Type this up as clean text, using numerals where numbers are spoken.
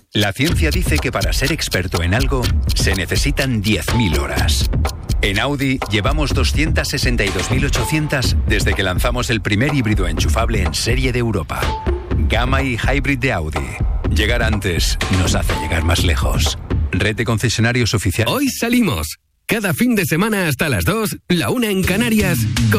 La ciencia dice que para ser experto en algo se necesitan 10.000 horas. En Audi llevamos 262.800 desde que lanzamos el primer híbrido enchufable en serie de Europa. Gamma y Hybrid de Audi. Llegar antes nos hace llegar más lejos. Red de concesionarios oficiales. Hoy salimos. Cada fin de semana hasta las 2, la 1 en Canarias, con